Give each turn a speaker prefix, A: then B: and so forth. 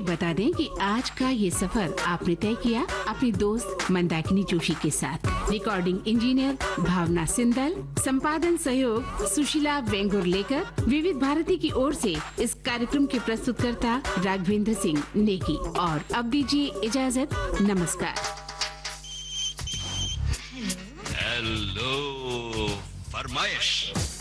A: बता दें कि आज का ये सफर आपने तय किया अपनी दोस्त मंदाकिनी जोशी के साथ। रिकॉर्डिंग इंजीनियर भावना सिंदल, संपादन सहयोग सुशीला वेंगुर्लेकर। विविध भारती की ओर से इस कार्यक्रम के प्रस्तुतकर्ता राघवेंद्र सिंह नेगी। और अब दीजिए इजाजत, नमस्कार।
B: हेलो, फरमाइश।